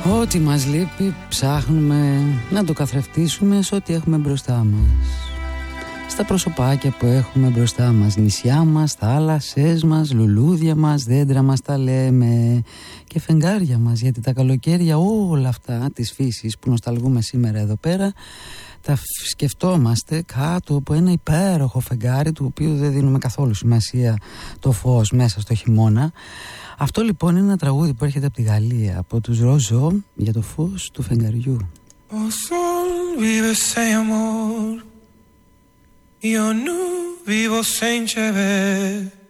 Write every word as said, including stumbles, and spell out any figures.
Ό,τι μας λείπει ψάχνουμε να το καθρεφτίσουμε σε ό,τι έχουμε μπροστά μας. Στα προσωπάκια που έχουμε μπροστά μας, νησιά μας, θάλασσες μας, λουλούδια μας, δέντρα μας τα λέμε και φεγγάρια μας, γιατί τα καλοκαίρια όλα αυτά της φύσης που νοσταλγούμε σήμερα εδώ πέρα τα σκεφτόμαστε κάτω από ένα υπέροχο φεγγάρι του οποίου δεν δίνουμε καθόλου σημασία το φως μέσα στο χειμώνα. Αυτό λοιπόν είναι ένα τραγούδι που έρχεται από τη Γαλλία, από τους Ροζό, για το φως του φεγγαριού. Ο sol vive sem amor, yo no vivo sem te ver.